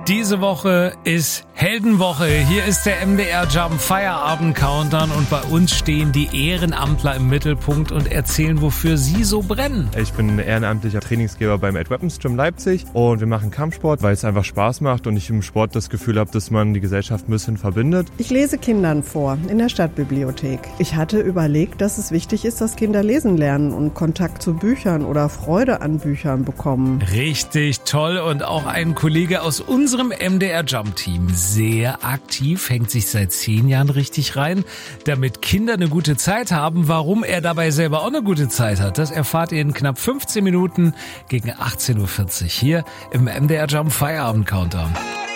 Diese Woche ist Heldenwoche. Hier ist der MDR Jump Feierabend Countdown und bei uns stehen die Ehrenamtler im Mittelpunkt und erzählen, wofür sie so brennen. Ich bin ehrenamtlicher Trainingsgeber beim Ed Weapons Gym Leipzig und wir machen Kampfsport, weil es einfach Spaß macht und ich im Sport das Gefühl habe, dass man die Gesellschaft ein bisschen verbindet. Ich lese Kindern vor in der Stadtbibliothek. Ich hatte überlegt, dass es wichtig ist, dass Kinder lesen lernen und Kontakt zu Büchern oder Freude an Büchern bekommen. Richtig toll und auch ein Kollege aus unserem MDR Jump Team, sehr aktiv, hängt sich seit 10 Jahren richtig rein, damit Kinder eine gute Zeit haben. Warum er dabei selber auch eine gute Zeit hat, das erfahrt ihr in knapp 15 Minuten gegen 18.40 Uhr hier im MDR Jump Feierabend Countdown.